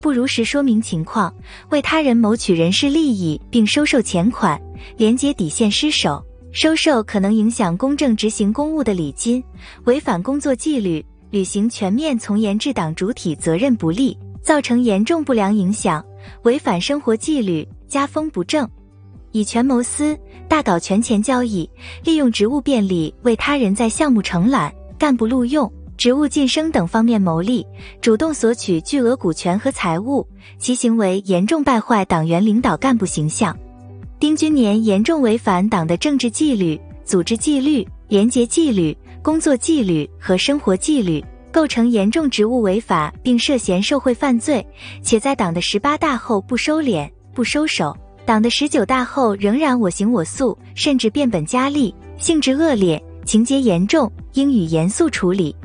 不如实说明情况，为他人谋取人事利益并收受钱款，廉洁底线失守，收受可能影响公正执行公务的礼金，违反工作纪律，履行全面从严治党主体责任不力，造成严重不良影响，违反生活纪律，家风不正。以权谋私，大搞权钱交易，利用职务便利为他人在项目承揽、干部录用、职务晋升等方面谋利，主动索取巨额股权和财物，其行为严重败坏党员领导干部形象。丁钧璉严重违反党的政治纪律、组织纪律、廉洁纪律、工作纪律和生活纪律，构成严重职务违法并涉嫌受贿犯罪，且在党的18大后不收敛、不收手，党的19大后仍然我行我素，甚至变本加厉，性质恶劣，情节严重，应予严肃处理。